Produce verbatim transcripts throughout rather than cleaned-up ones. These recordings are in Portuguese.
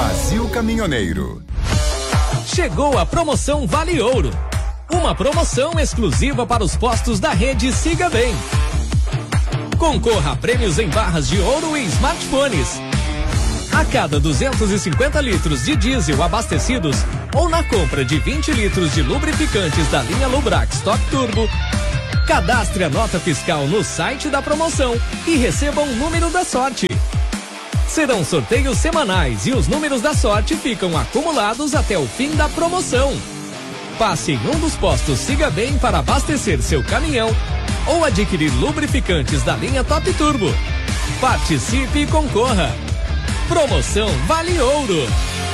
Brasil Caminhoneiro. Chegou a promoção Vale Ouro. Uma promoção exclusiva para os postos da rede Siga Bem. Concorra a prêmios em barras de ouro e smartphones. A cada duzentos e cinquenta litros de diesel abastecidos ou na compra de vinte litros de lubrificantes da linha Lubrax Top Turbo, cadastre a nota fiscal no site da promoção e receba um número da sorte. Serão sorteios semanais e os números da sorte ficam acumulados até o fim da promoção. Passe em um dos postos Siga Bem para abastecer seu caminhão ou adquirir lubrificantes da linha Top Turbo. Participe e concorra. Promoção Vale Ouro.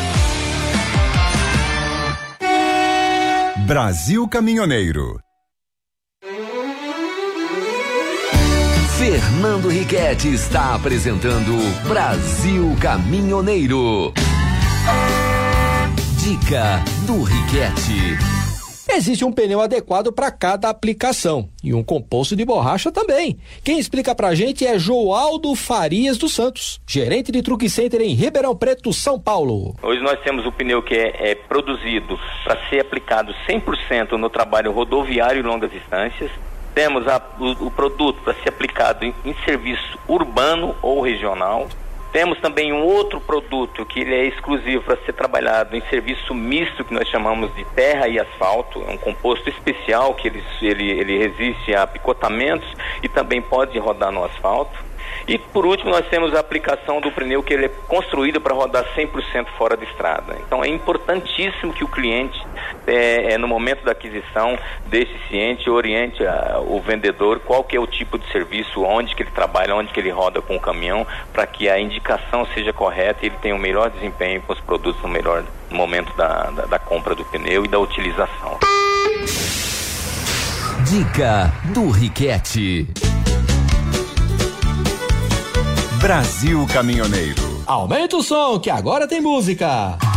Brasil Caminhoneiro. Fernando Riquetti está apresentando Brasil Caminhoneiro. Dica do Riquetti. Existe um pneu adequado para cada aplicação e um composto de borracha também. Quem explica pra gente é Joaldo Farias dos Santos, gerente de Truck Center em Ribeirão Preto, São Paulo. Hoje nós temos o pneu que é, é produzido para ser aplicado cem por cento no trabalho rodoviário e longas distâncias. Temos a, o, o produto para ser aplicado em, em serviço urbano ou regional. Temos também um outro produto que ele é exclusivo para ser trabalhado em serviço misto, que nós chamamos de terra e asfalto. É um composto especial que ele, ele, ele resiste a picotamentos e também pode rodar no asfalto. E por último nós temos a aplicação do pneu que ele é construído para rodar cem por cento fora de estrada. Então é importantíssimo que o cliente, é, é, no momento da aquisição, deixe ciente, oriente a, o vendedor qual que é o tipo de serviço, onde que ele trabalha, onde que ele roda com o caminhão, para que a indicação seja correta e ele tenha o melhor desempenho com os produtos no melhor momento da, da, da compra do pneu e da utilização. Dica do Riquetti. Brasil Caminhoneiro. Aumenta o som que agora tem música.